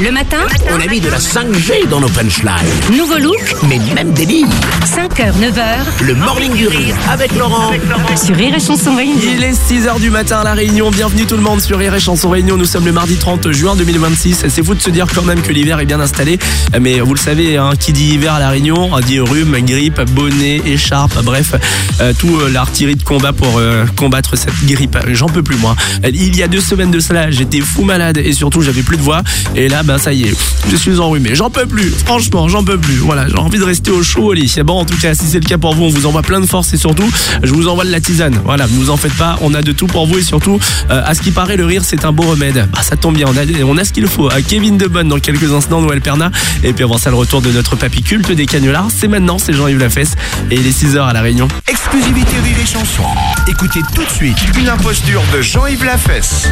Le matin, On a mis de la 5G dans nos punchlines. nouveau look, Mais même des livres. 5h, 9h, Le morning du rire avec Laurent. sur Rire et Chanson Radio. Il est 6h du matin à La Réunion, bienvenue tout le monde sur Rire et Chanson Réunion. Nous sommes le mardi 30 juin 2026. C'est fou de se dire quand même que l'hiver est bien installé. Mais vous le savez, qui dit hiver à La Réunion, dit rhume, grippe, bonnet, écharpe, bref, tout l'artillerie de combat pour combattre cette grippe. J'en peux plus moi. Il y a 2 semaines de cela, j'étais fou malade et surtout j'avais plus de voix. Et là, ça y est, je suis enrhumé. J'en peux plus, franchement, j'en peux plus. Voilà, j'ai envie de rester au chaud au lit. Bon, en tout cas, si c'est le cas pour vous, on vous envoie plein de force et surtout, je vous envoie de la tisane. Voilà, ne vous en faites pas, on a de tout pour vous et surtout, à ce qui paraît, le rire, c'est un beau remède. Ça tombe bien, on a ce qu'il faut. Kevin Debonne dans quelques instants, Noël Perna. Et puis avant ça, le retour de notre papy culte des canulars. C'est maintenant, c'est Jean-Yves Lafesse et il est 6h à La Réunion. Exclusivité Rire et Chanson. Écoutez tout de suite une imposture de Jean-Yves Lafesse.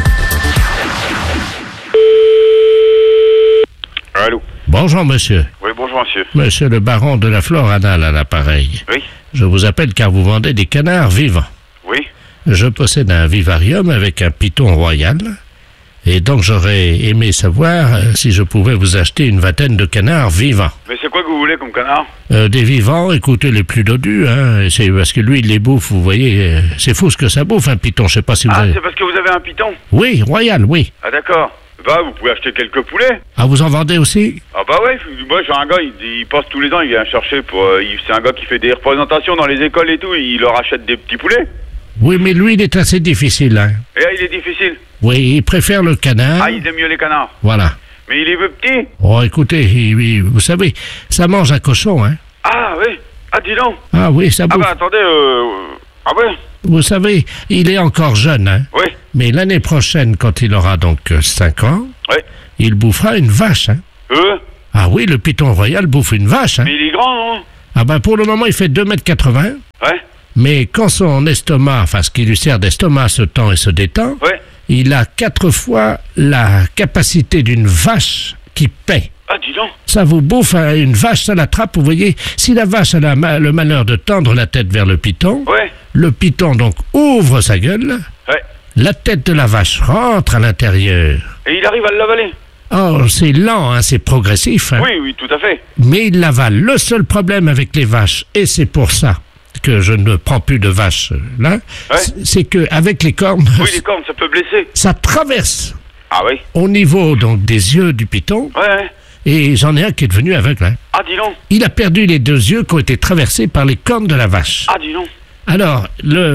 Allô. Bonjour monsieur. Oui, bonjour monsieur. Monsieur le baron de la flore anale à l'appareil. Oui. Je vous appelle car vous vendez des canards vivants. Oui. Je possède un vivarium avec un python royal. Et donc j'aurais aimé savoir si je pouvais vous acheter une vingtaine de canards vivants. Mais c'est quoi que vous voulez comme canard? Des vivants, écoutez, les plus dodus, hein. C'est parce que lui, il les bouffe, vous voyez. C'est fou ce que ça bouffe, un python. Je sais pas si vous Ah, avez... c'est parce que vous avez un python? Oui, royal, oui. Ah d'accord. Vous pouvez acheter quelques poulets. Ah, vous en vendez aussi? Ah bah ouais, moi j'ai un gars, il passe tous les ans, il vient chercher pour... c'est un gars qui fait des représentations dans les écoles et tout, il leur achète des petits poulets. Oui, mais lui, il est assez difficile, hein. Et là, il est difficile. Oui, il préfère le canard. Ah, il aime mieux les canards. Voilà. Mais il est petit. Oh, écoutez, vous savez, ça mange un cochon, hein. Ah oui. Ah, dis donc. Ah oui, ça Ah bouffe. bah attendez, Ah ouais. Vous savez, il est encore jeune, hein. Oui. Mais l'année prochaine, quand il aura donc 5 ans, Oui. il bouffera une vache, hein. Ah oui, le python royal bouffe une vache, hein. Mais il est grand, non? Ah ben, pour le moment, il fait 2,80 m. Ouais. Mais quand son estomac, enfin, ce qui lui sert d'estomac se tend et se détend, Ouais. il a 4 fois la capacité d'une vache qui paie. Ah, dis donc. Ça vous bouffe, hein, une vache, ça l'attrape, vous voyez. Si la vache a le malheur de tendre la tête vers le python, Ouais. le python donc ouvre sa gueule, Ouais. la tête de la vache rentre à l'intérieur. Et il arrive à l'avaler. Oh, c'est lent, hein, c'est progressif, hein. Oui, oui, tout à fait. Mais il l'avale. Le seul problème avec les vaches, et c'est pour ça que je ne prends plus de vaches là, Ouais. c'est que avec les cornes, Oui, les cornes, ça peut blesser. ça traverse Ah oui. au niveau donc des yeux du python, Ouais. et j'en ai un qui est devenu aveugle, hein. Ah, dis donc. Il a perdu les 2 yeux qui ont été traversés par les cornes de la vache. Ah, dis donc. Alors,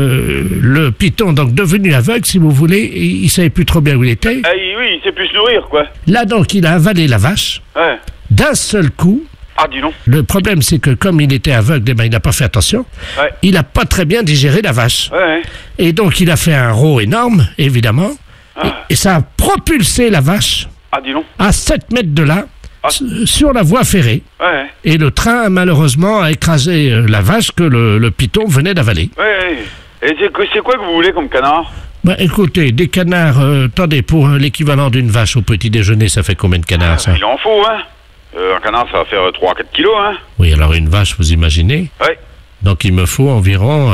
le python, donc devenu aveugle, si vous voulez, il savait plus trop bien où il était. Oui, il sait plus se nourrir, quoi. Là, donc, il a avalé la vache Ouais. d'un seul coup. Ah, dis donc. Le problème, c'est que comme il était aveugle, il n'a pas fait attention. Ouais. Il n'a pas très bien digéré la vache. Ouais. Et donc, il a fait un rot énorme, évidemment. Ah. Et ça a propulsé la vache Ah, dis donc. à 7 mètres de là, Ah. sur la voie ferrée. Ouais. Et le train, malheureusement, a écrasé la vache que le python venait d'avaler. Ouais. Et c'est quoi que vous voulez comme canard? Écoutez, des canards, attendez, pour l'équivalent d'une vache au petit déjeuner, ça fait combien de canards, ça? Il en faut, hein. Un canard, ça va faire 3-4 kilos, hein. Oui, alors une vache, vous imaginez? Ouais. Donc il me faut environ,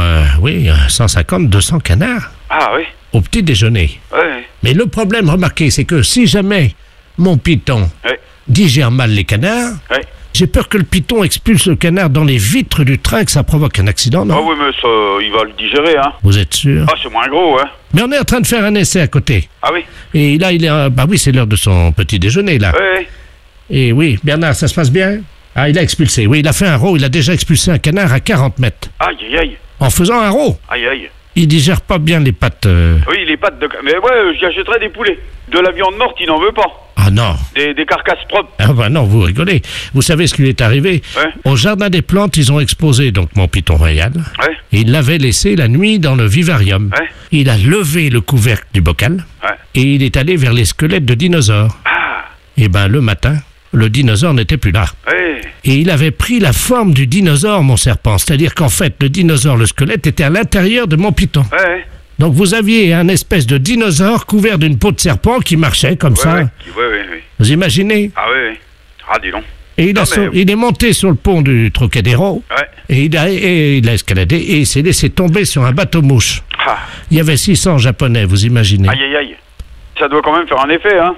150, 200 canards Ah, oui. au petit déjeuner. Ouais. Mais le problème, remarquez, c'est que si jamais mon python Ouais. digère mal les canards, Ouais. j'ai peur que le python expulse le canard dans les vitres du train, que ça provoque un accident, non? Ah oui, mais ça, il va le digérer, hein. Vous êtes sûr? Ah, c'est moins gros, hein. Mais on est en train de faire un essai à côté. Ah oui. Et là, il est, oui, c'est l'heure de son petit déjeuner, là. Ouais. Et oui, Bernard, ça se passe bien? Ah, il a expulsé. Oui, il a fait un rot. Il a déjà expulsé un canard à 40 mètres. Aïe, aïe, aïe. En faisant un rot. Aïe, aïe. Il digère pas bien les pattes. Oui, les pattes de... Mais ouais, j'y achèterais des poulets. De la viande morte, il n'en veut pas. Ah non. Des carcasses propres. Ah bah non, vous rigolez. Vous savez ce qui lui est arrivé? Ouais. Au jardin des plantes, ils ont exposé donc mon python royal. Ouais. Et il l'avait laissé la nuit dans le vivarium. Ouais. Il a levé le couvercle du bocal. Ouais. Et il est allé vers les squelettes de dinosaures. Ah. Et ben le matin, le dinosaure n'était plus là. Ouais. Et il avait pris la forme du dinosaure, mon serpent. C'est-à-dire qu'en fait, le dinosaure, le squelette, était à l'intérieur de mon python. Ouais. Donc vous aviez un espèce de dinosaure couvert d'une peau de serpent qui marchait comme ça. Ouais. Vous imaginez? Ah oui. Ah, dis donc. Et il, Non, mais- il est monté sur le pont du Trocadéro. Ouais. Et il a escaladé et il s'est laissé tomber sur un bateau-mouche. Ah. Il y avait 600 Japonais, vous imaginez? Aïe, aïe, aïe. Ça doit quand même faire un effet, hein.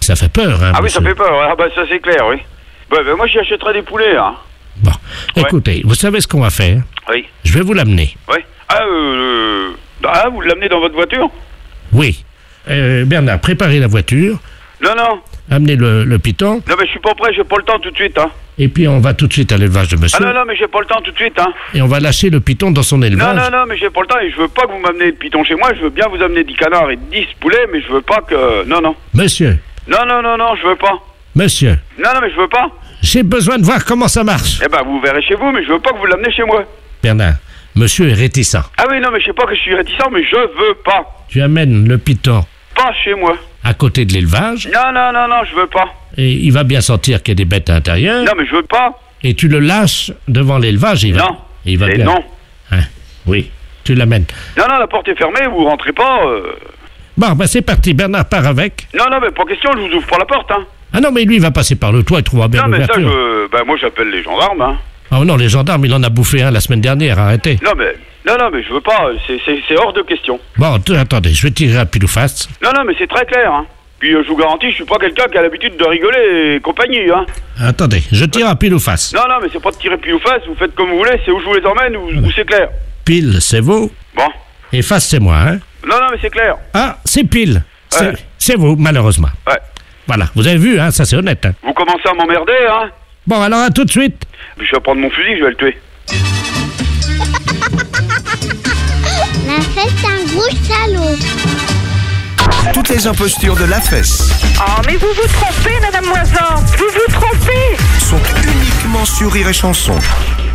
Ça fait peur, hein, Ah oui, monsieur. ça fait peur. Ah bah ça c'est clair, oui. Bah, moi j'y achèterais des poulets, hein. Bon, écoutez, vous savez ce qu'on va faire? Oui. Je vais vous l'amener. Oui. Vous l'amenez dans votre voiture? Oui. Bernard, préparez la voiture, Non. amenez le python, Non mais je suis pas prêt, j'ai pas le temps tout de suite, hein. et puis on va tout de suite à l'élevage de monsieur. Ah non, mais j'ai pas le temps tout de suite, hein. Et on va lâcher le python dans son élevage. Non, mais j'ai pas le temps et je veux pas que vous m'amenez le python chez moi, je veux bien vous amener 10 canards et 10 poulets, mais je veux pas que... Non. Monsieur, Non, je veux pas. monsieur, Non, mais je veux pas. j'ai besoin de voir comment ça marche. Eh ben, vous verrez chez vous, mais je veux pas que vous l'amenez chez moi. Bernard, monsieur est réticent. Ah oui, non, mais je sais pas que je suis réticent, mais je veux pas. Tu amènes le python Pas chez moi. à côté de l'élevage, Non, je veux pas. et il va bien sentir qu'il y a des bêtes à l'intérieur, Non, mais je veux pas. et tu le lâches devant l'élevage, il va, Non. il va C'est bien. non. Hein, oui, tu l'amènes. Non, la porte est fermée, vous rentrez pas. Bon, ben c'est parti, Bernard part avec. Non, mais pas question, je vous ouvre pas la porte, hein. Ah non, mais lui, il va passer par le toit, il trouvera bien Non, mais ça, l'ouverture. moi, j'appelle les gendarmes, hein. Oh non, les gendarmes, il en a bouffé un la semaine dernière, arrêtez. Non, mais je veux pas, c'est hors de question. Bon, attendez, je vais tirer à pile ou face. Non, mais c'est très clair, hein. Puis je vous garantis, je suis pas quelqu'un qui a l'habitude de rigoler et compagnie, hein. Attendez, je tire à pile ou face. Non, mais c'est pas de tirer pile ou face, vous faites comme vous voulez, c'est où je vous les emmène ou c'est clair. Pile, c'est vous, Bon. et face, c'est moi, hein. Non, mais c'est clair. Ah, c'est pile. Ouais. C'est vous, malheureusement. Ouais. Voilà, vous avez vu, hein, ça c'est honnête. Hein. Vous commencez à m'emmerder, hein. Bon, alors à tout de suite. Puis je vais prendre mon fusil, je vais le tuer. La fesse, un gros salaud. Toutes les impostures de La Fesse Oh, mais vous vous trompez, Madame Moisan. Vous vous trompez. sont uniquement sur Rire et Chanson.